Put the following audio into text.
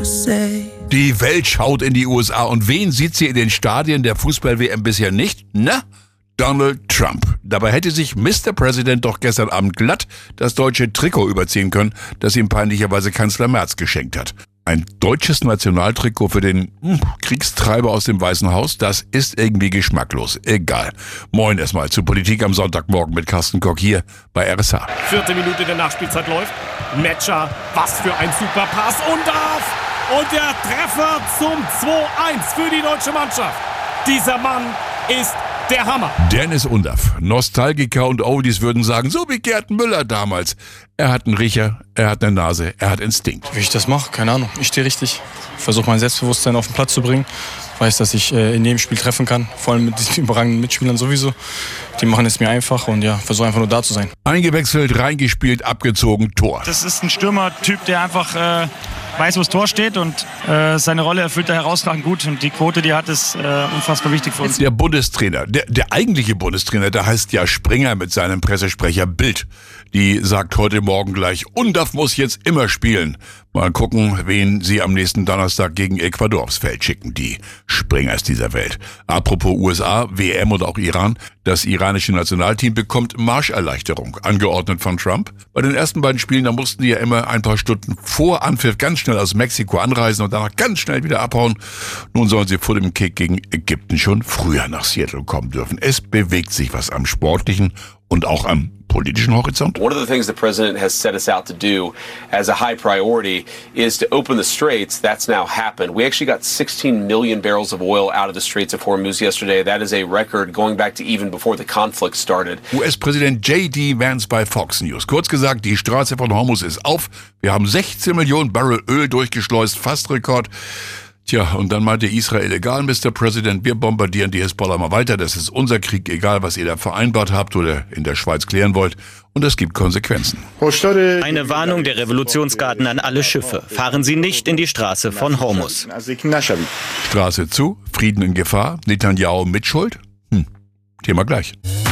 Die Welt schaut in die USA und wen sieht sie in den Stadien der Fußball-WM bisher nicht? Na? Donald Trump. Dabei hätte sich Mr. President doch gestern Abend glatt das deutsche Trikot überziehen können, das ihm peinlicherweise Kanzler Merz geschenkt hat. Ein deutsches Nationaltrikot für den Kriegstreiber aus dem Weißen Haus, das ist irgendwie geschmacklos. Egal. Moin erstmal zu Politik am Sonntagmorgen mit Carsten Koch hier bei RSH. 4. Minute der Nachspielzeit läuft. Metscher, was für ein super Pass. Und der Treffer zum 2-1 für die deutsche Mannschaft. Dieser Mann ist der Hammer. Dennis Undaff. Nostalgiker und Oldies würden sagen, so wie Gerd Müller damals. Er hat einen Riecher, er hat eine Nase, er hat Instinkt. Wie ich das mache, keine Ahnung. Ich stehe richtig. Versuche mein Selbstbewusstsein auf den Platz zu bringen. Weiß, dass ich in jedem Spiel treffen kann. Vor allem mit diesen überragenden Mitspielern sowieso. Die machen es mir einfach und ja, versuche einfach nur da zu sein. Eingewechselt, reingespielt, abgezogen, Tor. Das ist ein Stürmertyp, der einfach weiß, wo das Tor steht und seine Rolle erfüllt er herausragend gut. Und die Quote, die er hat, ist unfassbar wichtig für uns. Der Bundestrainer, der eigentliche Bundestrainer, der heißt ja Springer mit seinem Pressesprecher Bild. Die sagt heute Morgen gleich, Undaff muss jetzt immer spielen. Mal gucken, wen sie am nächsten Donnerstag gegen Ecuador aufs Feld schicken, die Springers dieser Welt. Apropos USA, WM und auch Iran, das iranische Nationalteam bekommt Marscherleichterung, angeordnet von Trump. Bei den ersten beiden Spielen, da mussten die ja immer ein paar Stunden vor Anpfiff ganz schnell aus Mexiko anreisen und danach ganz schnell wieder abhauen. Nun sollen sie vor dem Kick gegen Ägypten schon früher nach Seattle kommen dürfen. Es bewegt sich was am sportlichen und auch am politischen Horizont. One of the things the president has set us out to do as a high priority is to open the straits. That's now happened. We actually got 16 million barrels of oil out of the Straits of Hormuz yesterday. That is a record going back to even before the conflict started. US-Präsident J.D. Vance bei Fox News. Kurz gesagt, die Straße von Hormuz ist auf. Wir haben 16 Millionen Barrel Öl durchgeschleust, fast Rekord. Tja, und dann meinte Israel, egal, Mr. President, wir bombardieren die Hisbollah mal weiter. Das ist unser Krieg, egal was ihr da vereinbart habt oder in der Schweiz klären wollt. Und es gibt Konsequenzen. Eine Warnung der Revolutionsgarden an alle Schiffe. Fahren Sie nicht in die Straße von Hormuz. Straße zu, Frieden in Gefahr, Netanyahu mit Schuld? Thema gleich.